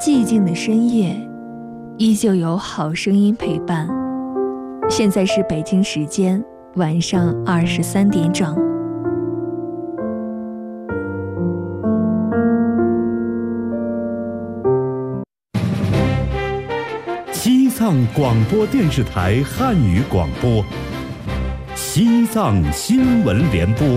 寂静的深夜，依旧有好声音陪伴。现在是北京时间晚上23点整。 西藏广播电视台汉语广播，西藏新闻联播。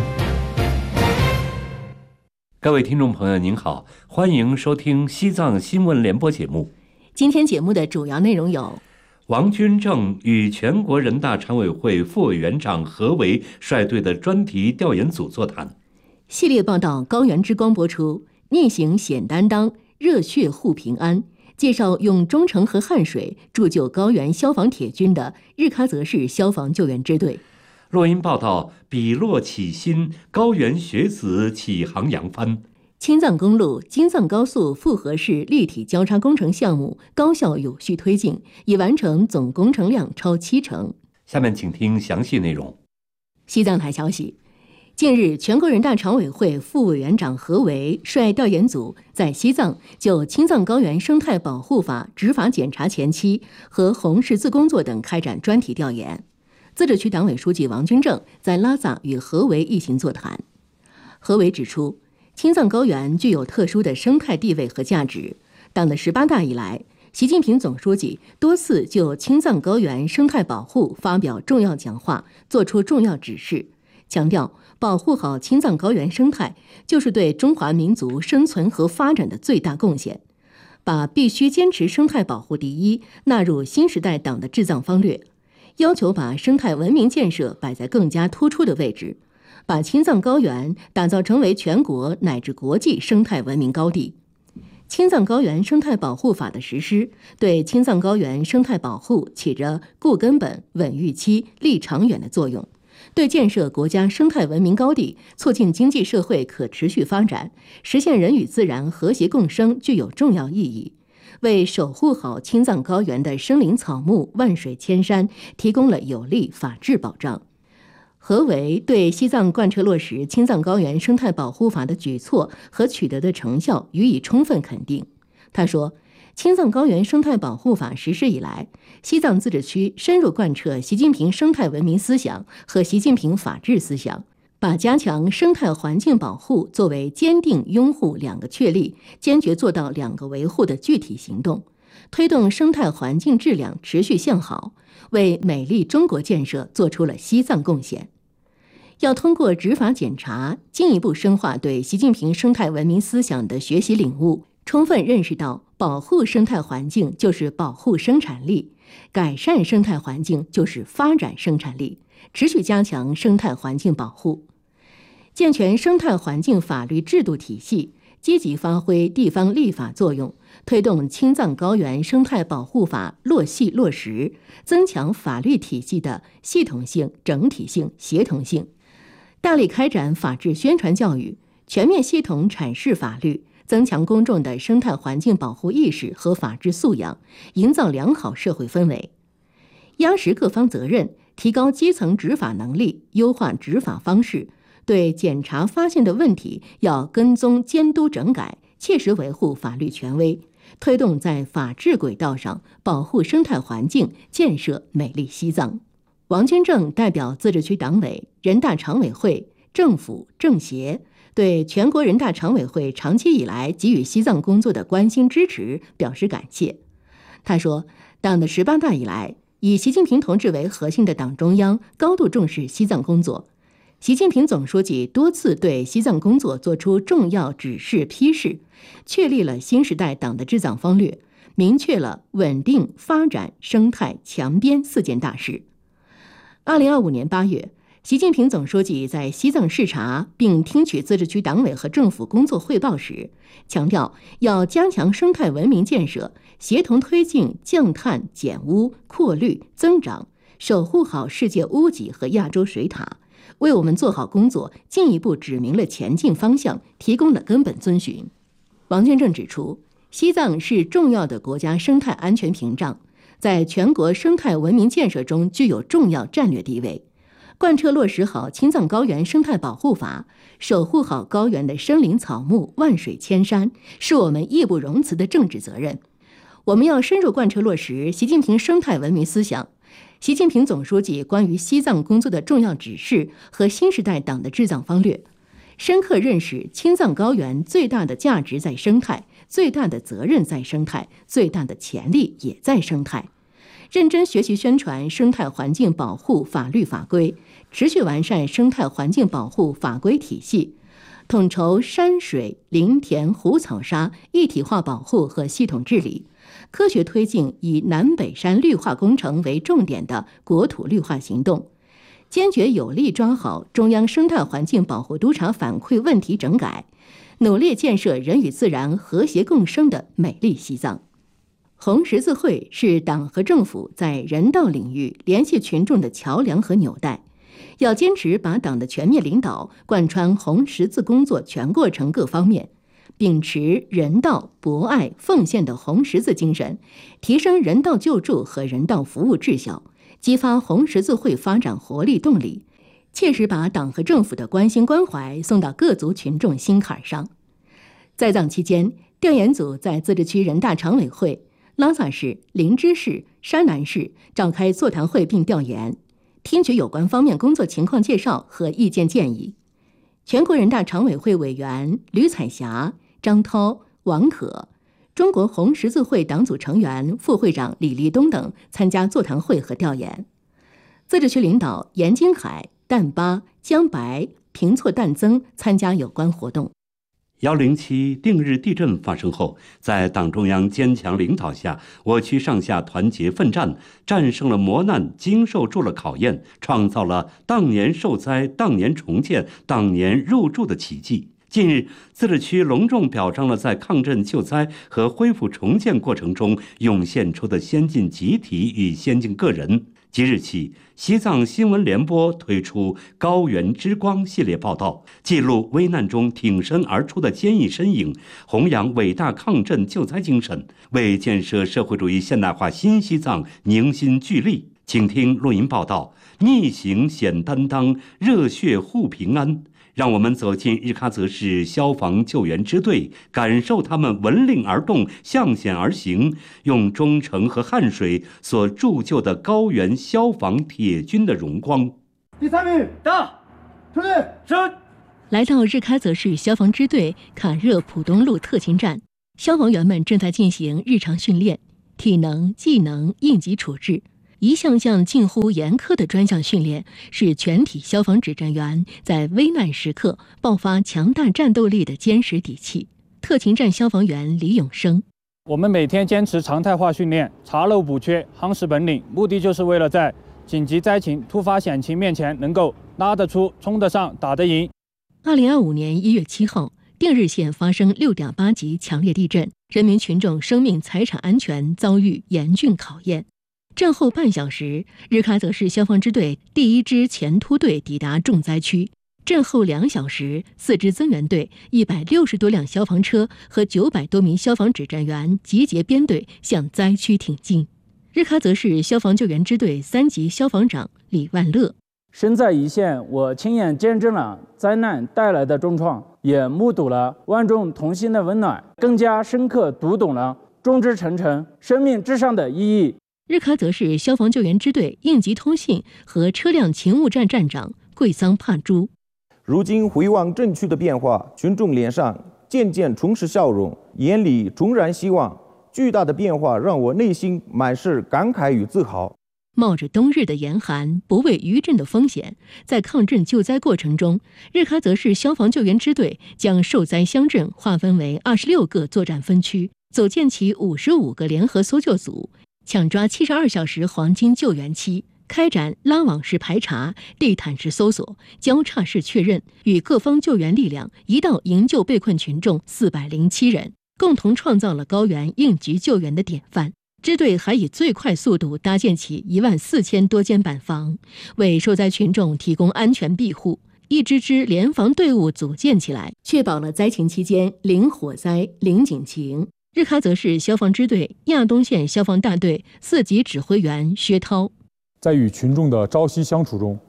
各位听众朋友您好，欢迎收听西藏新闻联播节目。 今天节目的主要内容有： 王军正与全国人大常委会副委员长何为率队的专题调研组座谈。 系列报道《高原之光》播出，逆行显担当，热血护平安，介绍用忠诚和汗水铸就高原消防铁军的日喀则市消防救援支队。 录音报道比洛起薪，高原学子起航扬帆。 青藏公路京藏高速复合式立体交叉工程项目高效有序推进，已完成总工程量超70%。 下面请听详细内容。 西藏台消息，近日，全国人大常委会副委员长何为率调研组在西藏就青藏高原生态保护法执法检查前期和红十字工作等开展专题调研。自治区党委书记王军正在拉萨与何为一行座谈。何为指出，青藏高原具有特殊的生态地位和价值。党的18大以来，习近平总书记多次就青藏高原生态保护发表重要讲话，作出重要指示，强调保护好青藏高原生态就是对中华民族生存和发展的最大贡献，把必须坚持生态保护第一纳入新时代党的治藏方略，要求把生态文明建设摆在更加突出的位置，把青藏高原打造成为全国乃至国际生态文明高地。青藏高原生态保护法的实施，对青藏高原生态保护起着固根本、稳预期、立长远的作用，对建设国家生态文明高地、促进经济社会可持续发展、实现人与自然和谐共生具有重要意义，为守护好青藏高原的生灵草木、万水千山提供了有力法治保障。何为对西藏贯彻落实青藏高原生态保护法的举措和取得的成效予以充分肯定。他说，青藏高原生态保护法实施以来，西藏自治区深入贯彻习近平生态文明思想和习近平法治思想，把加强生态环境保护作为坚定拥护2个确立、坚决做到2个维护的具体行动，推动生态环境质量持续向好，为美丽中国建设做出了西藏贡献。要通过执法检查，进一步深化对习近平生态文明思想的学习领悟，充分认识到保护生态环境就是保护生产力，改善生态环境就是发展生产力，持续加强生态环境保护，健全生态环境法律制度体系，积极发挥地方立法作用，推动青藏高原生态保护法落细落实，增强法律体系的系统性、整体性、协同性，大力开展法治宣传教育，全面系统阐释法律，增强公众的生态环境保护意识和法治素养，营造良好社会氛围，压实各方责任，提高基层执法能力，优化执法方式，对检查发现的问题要跟踪监督整改，切实维护法律权威，推动在法治轨道上保护生态环境，建设美丽西藏。王军正代表自治区党委、人大常委会、政府、政协对全国人大常委会长期以来给予西藏工作的关心支持表示感谢。他说，党的18大以来，以习近平同志为核心的党中央高度重视西藏工作，习近平总书记多次对西藏工作作出重要指示批示，确立了新时代党的治藏方略，明确了稳定、发展、生态、强边4件大事。2025年8月，习近平总书记在西藏视察并听取自治区党委和政府工作汇报时，强调要加强生态文明建设，协同推进降碳、减污、扩绿、增长，守护好世界屋脊和亚洲水塔，为我们做好工作进一步指明了前进方向，提供了根本遵循。王军正指出，西藏是重要的国家生态安全屏障，在全国生态文明建设中具有重要战略地位。 贯彻落实好青藏高原生态保护法，守护好高原的生灵草木、万水千山，是我们义不容辞的政治责任。我们要深入贯彻落实习近平生态文明思想、习近平总书记关于西藏工作的重要指示和新时代党的治藏方略，深刻认识青藏高原最大的价值在生态，最大的责任在生态，最大的潜力也在生态。认真学习宣传生态环境保护法律法规，持续完善生态环境保护法规体系，统筹山水林田湖草沙一体化保护和系统治理，科学推进以南北山绿化工程为重点的国土绿化行动，坚决有力抓好中央生态环境保护督察反馈问题整改，努力建设人与自然和谐共生的美丽西藏。红十字会是党和政府在人道领域联系群众的桥梁和纽带，要坚持把党的全面领导贯穿红十字工作全过程各方面，秉持人道、博爱、奉献的红十字精神，提升人道救助和人道服务质效，激发红十字会发展活力动力，切实把党和政府的关心关怀送到各族群众心坎上。在藏期间，调研组在自治区人大常委会、拉萨市、林芝市、山南市召开座谈会并调研，听取有关方面工作情况介绍和意见建议。全国人大常委会委员吕彩霞、张涛、王可，中国红十字会党组成员、副会长李立东等参加座谈会和调研。自治区领导严金海、旦巴、江白、平措旦增参加有关活动。 107定日地震发生后，在党中央坚强领导下，我区上下团结奋战，战胜了磨难，经受住了考验，创造了当年受灾、当年重建、当年入住的奇迹。近日，自治区隆重表彰了在抗震救灾和恢复重建过程中涌现出的先进集体与先进个人。即日起，西藏新闻联播推出“高原之光”系列报道，记录危难中挺身而出的坚毅身影，弘扬伟大抗震救灾精神，为建设社会主义现代化新西藏凝心聚力。请听录音报道：逆行显担当，热血护平安。让我们走进日喀则市消防救援支队，感受他们闻令而动、向险而行，用忠诚和汗水所铸就的高原消防铁军的荣光。 第3名到，出列升。 来到日喀则市消防支队卡热浦东路特勤站，消防员们正在进行日常训练，体能、技能、应急处置。一项项近乎严苛的专项训练，是全体消防指战员在危难时刻爆发强大战斗力的坚实底气。特勤站消防员李永生： 我们每天坚持常态化训练，查漏补缺，夯实本领，目的就是为了在紧急灾情、突发险情面前能够拉得出、冲得上、打得赢。 2025年1月7号，定日县发生6.8级强烈地震，人民群众生命财产安全遭遇严峻考验。震后半小时，日喀则市消防支队第1支前突队抵达重灾区。震后2小时，4支增援队、160多辆消防车和900多名消防指战员集结编队向灾区挺进。日喀则市消防救援支队3级消防长李万乐： 身在一线，我亲眼见证了灾难带来的重创，也目睹了万众同心的温暖，更加深刻读懂了众志成城、生命至上的意义。 日喀则市消防救援支队应急通信和车辆勤务站站长桂桑帕珠： 如今回望震区的变化，群众脸上渐渐重拾笑容，眼里重燃希望。巨大的变化让我内心满是感慨与自豪。 冒着冬日的严寒，不畏余震的风险，在抗震救灾过程中，日喀则市消防救援支队将受灾乡镇划分为26个作战分区，组建起55个联合搜救组，抢抓72小时黄金救援期，开展拉网式排查、地毯式搜索、交叉式确认，与各方救援力量一道营救被困群众407人，共同创造了高原应急救援的典范。支队还以最快速度搭建起14000多间板房，为受灾群众提供安全庇护。一支支联防队伍组建起来，确保了灾情期间零火灾、零警情。日喀则市消防支队亚东县消防大队4级指挥员薛涛： 在与群众的朝夕相处中，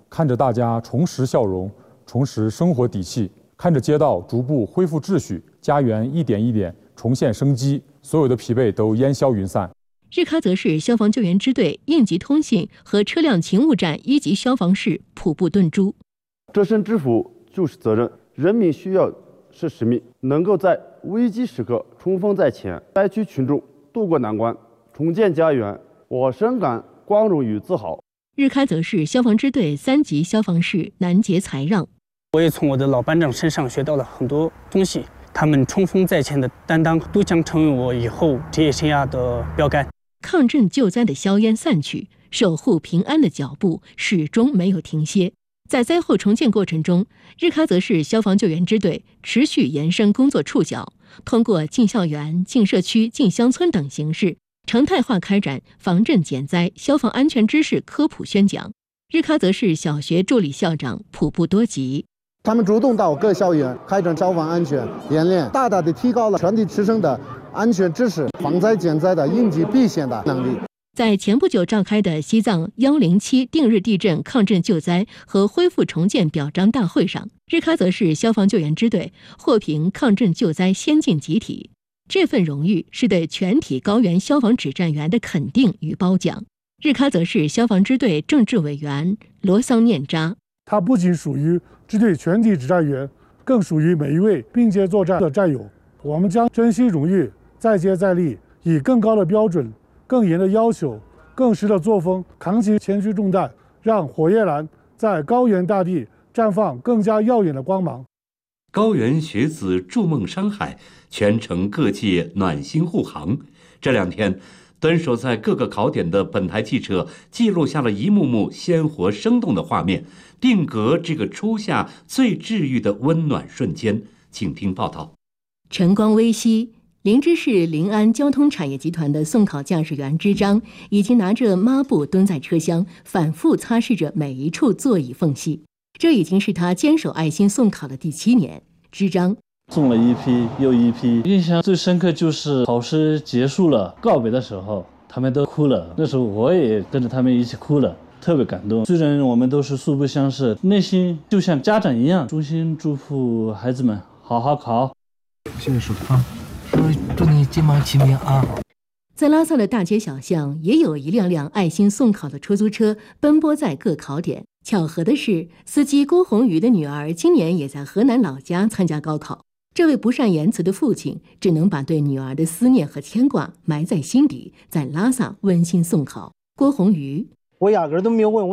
看着大家重拾笑容，重拾生活底气，看着街道逐步恢复秩序，家园一点一点重现生机，所有的疲惫都烟消云散。 日喀则市消防救援支队应急通信和车辆勤务站1级消防士普布顿珠： 这身制服就是责任，人民需要是使命，能够在危机时刻冲锋在前，灾区群众渡过难关，重建家园，我深感光荣与自豪。 日喀则市消防支队3级消防士南杰才让： 我也从我的老班长身上学到了很多东西，他们冲锋在前的担当都将成为我以后职业生涯的标杆。 抗震救灾的硝烟散去，守护平安的脚步始终没有停歇。在灾后重建过程中，日喀则市消防救援支队持续延伸工作触角，通过进校园、进社区、进乡村等形式，常态化开展防震减灾、消防安全知识科普宣讲。日喀则市小学助理校长普布多吉： 他们主动到各校园开展消防安全演练，大大的提高了全体师生的安全知识、防灾减灾的应急避险的能力。 在前不久召开的西藏107定日地震抗震救灾和恢复重建表彰大会上，日喀则市消防救援支队获评抗震救灾先进集体。这份荣誉是对全体高原消防指战员的肯定与褒奖。日喀则市消防支队政治委员罗桑念扎： 它不仅属于支队全体指战员，更属于每一位并肩作战的战友。我们将珍惜荣誉，再接再厉，以更高的标准、更严的要求、更实的作风，扛起前驱重担，让火焰蓝在高原大地绽放更加耀眼的光芒。 高原学子筑梦山海，全程各界暖心护航。这2天，蹲守在各个考点的本台记者记录下了一幕幕鲜活生动的画面，定格这个初夏最治愈的温暖瞬间。请听报道。 晨光微熹，灵芝市临安交通产业集团的送考驾驶员支章已经拿着抹布蹲在车厢，反复擦拭着每一处座椅缝隙。这已经是他坚守爱心送考的第7年。支章送了一批又一批，印象最深刻就是考试结束了告别的时候，他们都哭了，那时候我也跟着他们一起哭了，特别感动。虽然我们都是素不相识，内心就像家长一样，衷心祝福孩子们好好考。 谢谢叔啊，祝你金榜题名啊！ 在拉萨的大街小巷，也有一辆辆爱心送考的出租车奔波在各考点。巧合的是，司机郭红瑜的女儿今年也在河南老家参加高考。这位不善言辞的父亲只能把对女儿的思念和牵挂埋在心底，在拉萨温馨送考。郭红瑜： 我压根都没有问